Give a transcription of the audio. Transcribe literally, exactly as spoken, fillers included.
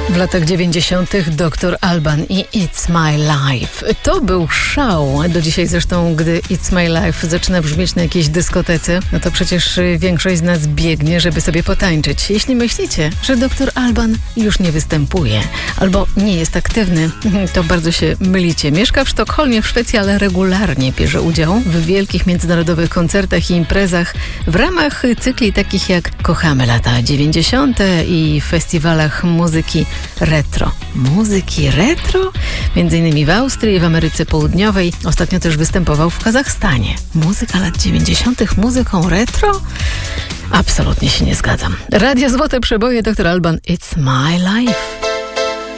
W latach dziewięćdziesiątych doktor Alban i It's My Life. To był szał. Do dzisiaj zresztą, gdy It's My Life zaczyna brzmieć na jakiejś dyskotece, no to przecież większość z nas biegnie, żeby sobie potańczyć. Jeśli myślicie, że doktor Alban już nie występuje albo nie jest aktywny, to bardzo się mylicie. Mieszka w Sztokholmie w Szwecji, ale regularnie bierze udział w wielkich międzynarodowych koncertach i imprezach w ramach cykli takich jak Kochamy lata dziewięćdziesiąte i festiwalach muzyki retro. Muzyki retro? Między innymi w Austrii, w Ameryce Południowej. Ostatnio też występował w Kazachstanie. Muzyka lat dziewięćdziesiątych muzyką retro? Absolutnie się nie zgadzam. Radio Złote Przeboje, doktor Alban, It's My Life.